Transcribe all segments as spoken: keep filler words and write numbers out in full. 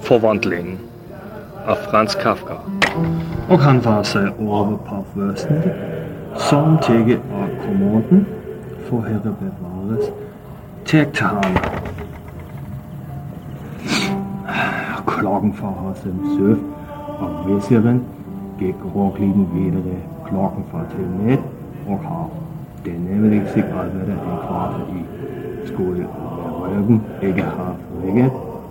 Forvandlingen af Franz Kafka. Og han var sig over på førsten, som tække af kommanden for herre bevares, tæk til ham. Klokken for Hassem Søf, og væskeren gik råkliden videre klokken for til net, og har den nemlig sikkert været en kvart i skole og røven ikke har forvækket.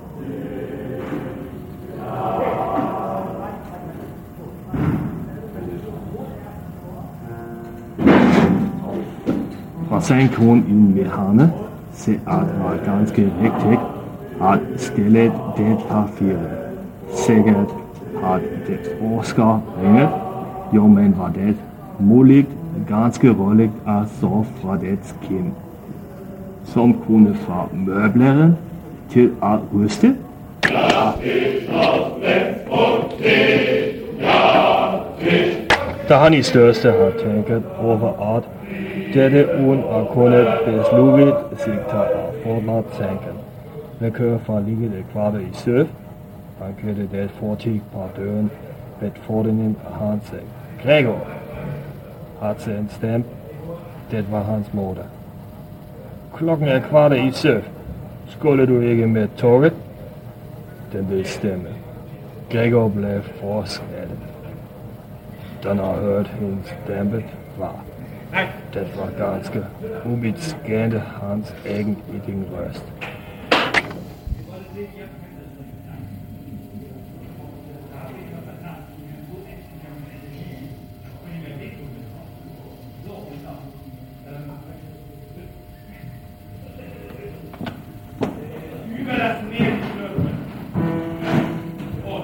Fra sin kone ind ved herne, se at var ganske vigtigt at stille det papir. Sikkert at det Oscar ringet, jo men var det muligt ganske roligt at så fra det kim, som kunne fra møbleren til at ryste. Da han i største har tænkt over at dette uden at kunne beslutte sig til at forlade tanken. Vi kører fra lige det kvarte i søv. Han kørte det fortik på døren ved fordringen af hans seng. Gregor havde en stemme. Det var hans moder. Klokken er kvarte i søv. Skulle du ikke med toget? Den ville stemme. Gregor blev forskrættet. Da han hørte hendes dæmpet var. Det var ganske ubetinget hans egen i din røst. Überlassen wir